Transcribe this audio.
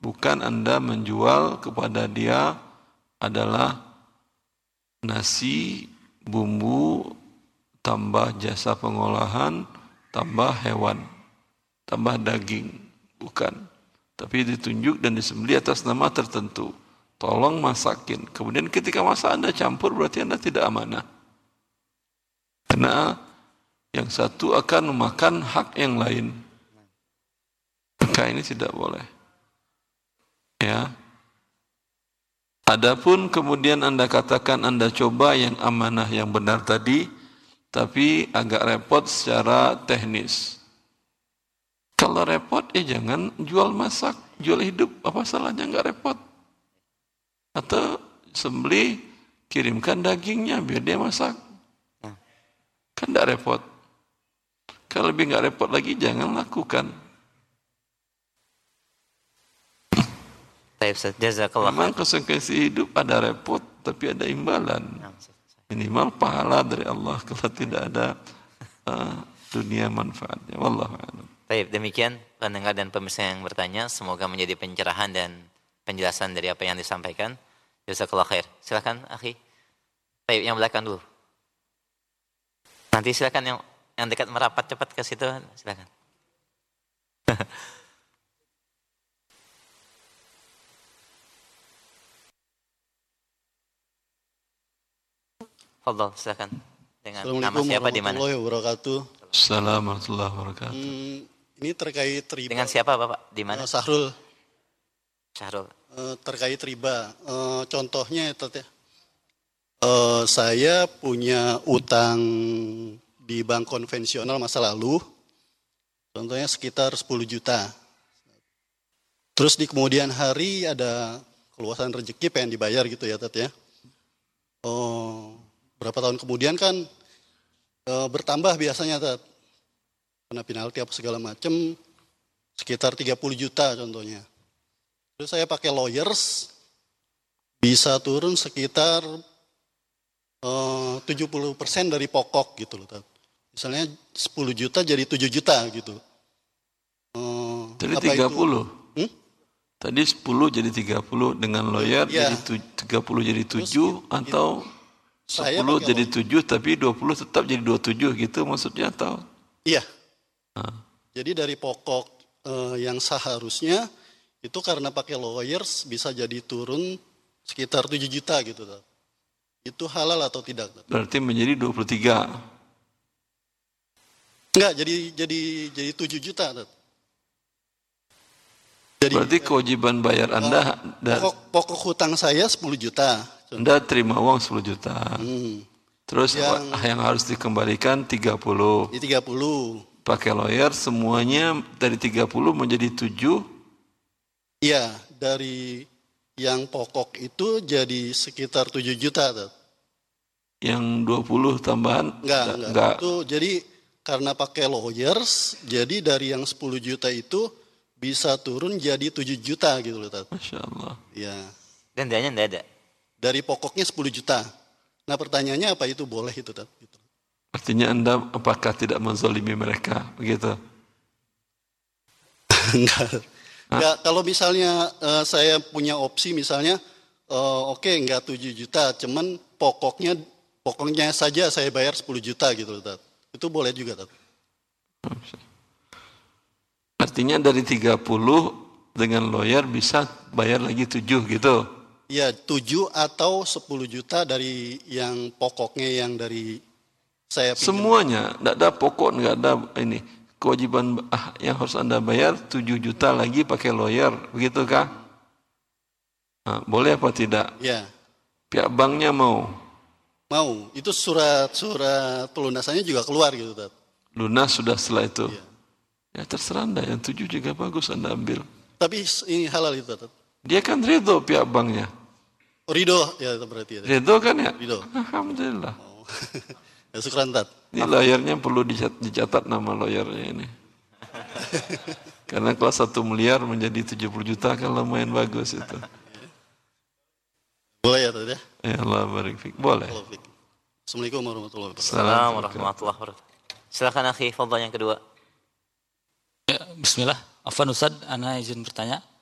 Bukan Anda menjual kepada dia adalah nasi, bumbu, tambah jasa pengolahan, tambah hewan, tambah daging. Bukan. Tapi ditunjuk dan disembelih atas nama tertentu. Tolong masakin. Kemudian ketika masak Anda campur, berarti Anda tidak amanah. Karena yang satu akan memakan hak yang lain. Maka ini tidak boleh. Ya. Adapun kemudian Anda katakan Anda coba yang amanah yang benar tadi, tapi agak repot secara teknis. Kalau repot, jangan jual masak, jual hidup. Apa salahnya nggak repot? Atau sembelih, kirimkan dagingnya biar dia masak. Kan tidak repot. Kalau lebih nggak repot lagi, jangan lakukan. Memang konsekuensi hidup ada repot, tapi ada imbalan. Minimal pahala dari Allah kalau tidak ada dunia manfaatnya. Wallahu a'lam. Baik, demikian pendengar dan pemirsa yang bertanya, semoga menjadi pencerahan dan penjelasan dari apa yang disampaikan. Jazakallah khair. Silakan, akhi. Baik, yang belakang dulu. Nanti silakan yang dekat merapat cepat ke situ, silakan. Fadhal, silakan. Dengan nama siapa di mana? Assalamualaikum warahmatullahi wabarakatuh. Assalamualaikum warahmatullahi wabarakatuh. Ini terkait riba. Dengan siapa Bapak? Di mana? Sahrul. Syahrul. Terkait riba. Contohnya ya, saya punya utang di bank konvensional masa lalu. Contohnya sekitar 10 juta. Terus di kemudian hari ada keluasan rezeki pengen dibayar gitu ya, Tat ya. Berapa tahun kemudian kan bertambah biasanya, Tat. Kena penalti apa segala macam, sekitar 30 juta contohnya. Terus saya pakai lawyers, bisa turun sekitar 70% dari pokok gitu loh, Tat. Misalnya 10 juta jadi 7 juta gitu. Jadi 30? Tadi 10 jadi 30 dengan lawyer jadi 30 jadi 7 atau 10 jadi 7 tapi 20 tetap jadi 27 gitu maksudnya atau? Iya. Jadi dari pokok yang seharusnya itu karena pakai lawyers bisa jadi turun sekitar 7 juta gitu. Itu halal atau tidak? Berarti menjadi 23. Enggak, jadi 7 juta. Jadi, berarti kewajiban bayar Anda pokok hutang saya 10 juta. Anda terima uang 10 juta. Terus yang harus dikembalikan 30. Di 30. Pakai lawyer semuanya dari 30 menjadi 7. Iya, dari yang pokok itu jadi sekitar 7 juta. Yang 20 tambahan? Enggak. Itu jadi karena pakai lawyers, jadi dari yang 10 juta itu bisa turun jadi 7 juta gitu loh, Tat. Masya Allah. Ya. Dan danya enggak ada? Dari pokoknya 10 juta. Nah pertanyaannya apa itu boleh itu, Tat? Gitu. Artinya Anda apakah tidak menzalimi mereka? Begitu? Enggak, kalau misalnya saya punya opsi misalnya, oke, enggak 7 juta, cuman pokoknya saja saya bayar 10 juta gitu loh, Tat. Itu boleh juga, Tat. Artinya dari 30 dengan lawyer bisa bayar lagi 7 gitu? Iya, 7 atau 10 juta dari yang pokoknya yang dari saya pinjam. Semuanya, tidak ada pokok, tidak ada ini. Kewajiban yang harus Anda bayar 7 juta lagi pakai lawyer, begitukah? Nah, boleh apa tidak? Iya. Pihak banknya mau? Mau, itu surat pelunasannya juga keluar gitu, Tat. Lunas sudah setelah itu? Iya. Ya terserah Anda, yang 7 juga bagus Anda ambil. Tapi ini halal itu, Tat. Dia kan ridho pihak banknya. Ridho, ya berarti. Ya. Ridho kan ya? Ridho. Alhamdulillah. Oh. Ya syukran, Tat. Ini lawyernya perlu dicatat nama lawyernya ini. Karena kalau 1 miliar menjadi 70 juta kan lumayan bagus itu. Boleh ya, Tat ya? Ya Allah barik fik. Boleh. Assalamualaikum warahmatullahi wabarakatuh. Assalamualaikum warahmatullahi wabarakatuh. Silakan akhi, fadhal yang kedua. Ya, bismillah. Afwan Ustaz, ana izin bertanya.